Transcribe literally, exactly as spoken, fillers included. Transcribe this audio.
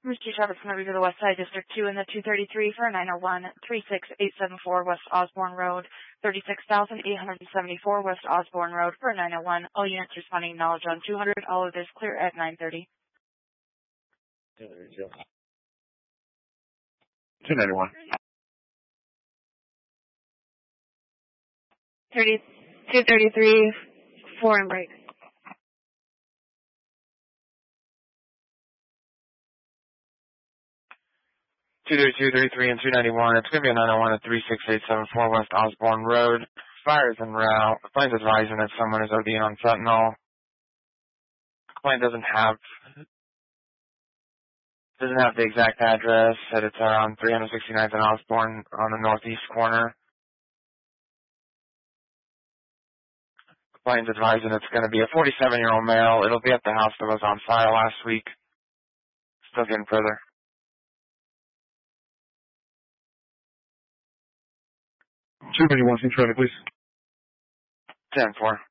Mister Travis Murray to the West Side, District two in the two thirty-three for nine oh one, three six eight seven four West Osborne Road, thirty-six thousand eight hundred seventy-four West Osborne Road for nine oh one. All units responding knowledge on two hundred. All of this clear at nine thirty. two ninety-one. thirty, two thirty-three, four and break. two thirty-two, thirty-three, and two ninety-one. It's going to be a nine oh one at three six eight seven four West Osborne Road. Fire is en route. The plane's advising that someone is ODing on fentanyl. The plane doesn't have doesn't have the exact address. Said it's around three sixty-ninth and Osborne on the northeast corner. The plane's advising it's going to be a forty-seven-year-old male. It'll be at the house that was on fire last week. Still getting further. two ninety-one, Saint Traffic, please. ten four.